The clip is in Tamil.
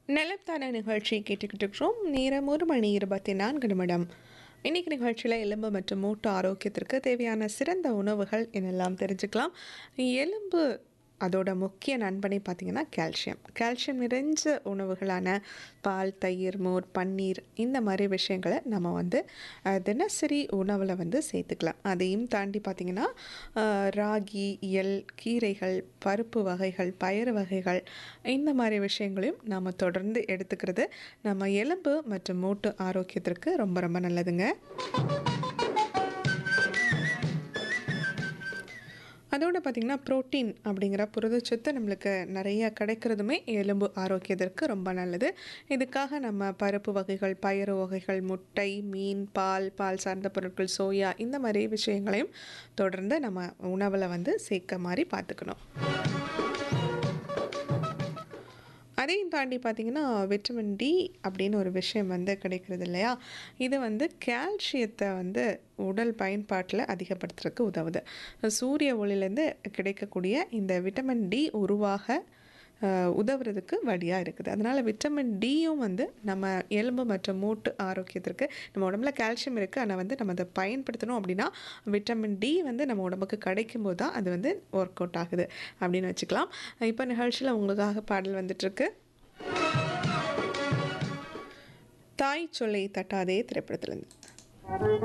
நிலத்தான நிகழ்ச்சி கேட்டுக்கிட்டு இருக்கிறோம். நேரம் 1 மணி 24 நிமிடம். இன்னைக்கு நிகழ்ச்சியில் எலும்பு மற்றும் மூட்டு ஆரோக்கியத்திற்கு தேவையான சிறந்த உணவுகள் என்னெல்லாம் தெரிஞ்சுக்கலாம். எலும்பு அதோட முக்கிய நண்பனை பார்த்தீங்கன்னா கால்சியம். கால்சியம் நிறைஞ்ச உணவுகளான பால், தயிர், மோர், பன்னீர் இந்த மாதிரி விஷயங்களை நம்ம வந்து தினசரி உணவில் வந்து சேர்த்துக்கலாம். அதையும் தாண்டி பார்த்திங்கன்னா ராகி, எள், கீரைகள், பருப்பு வகைகள், பயறு வகைகள் இந்த மாதிரி விஷயங்களையும் நம்ம தொடர்ந்து எடுத்துக்கிறது நம்ம எலும்பு மற்றும் மூட்டு ஆரோக்கியத்திற்கு ரொம்ப ரொம்ப நல்லதுங்க. அதோடு பார்த்திங்கன்னா புரோட்டீன் அப்படிங்கிற புரதச்சத்து நம்மளுக்கு நிறைய கிடைக்கிறதுமே எலும்பு ஆரோக்கியத்திற்கு ரொம்ப நல்லது. இதுக்காக நம்ம பருப்பு வகைகள், பயறு வகைகள், முட்டை, மீன், பால், பால் சார்ந்த பொருட்கள், சோயா இந்த மாதிரி விஷயங்களையும் தொடர்ந்து நம்ம உணவில் வந்து சேர்க்க மாதிரி பார்த்துக்கணும். அதையும் தாண்டி பார்த்திங்கன்னா விட்டமின் டி அப்படின்னு ஒரு விஷயம் வந்து கிடைக்கிறது இல்லையா? இது வந்து கால்சியத்தை வந்து உடல் பயன்பாட்டில் அதிகப்படுத்துறதுக்கு உதவுது. சூரிய ஒளியிலேருந்து கிடைக்கக்கூடிய இந்த விட்டமின் டி உருவாக உதவுறதுக்கு வழியாக இருக்குது. அதனால் விட்டமின் டியும் வந்து நம்ம எலும்பு மற்றும் மூட்டு ஆரோக்கியத்திற்கு நம்ம உடம்புல கால்சியம் இருக்குது, ஆனால் வந்து நம்ம அதை பயன்படுத்தணும் அப்படின்னா விட்டமின் டி வந்து நம்ம உடம்புக்கு கிடைக்கும் போது தான் அது வந்து ஒர்க் அவுட் ஆகுது அப்படின்னு வச்சுக்கலாம். இப்போ நிகழ்ச்சியில் உங்களுக்காக பாடல் வந்துட்டுருக்கு. தாய் சொல்லை தட்டாதே திரைப்படத்திலேருந்து.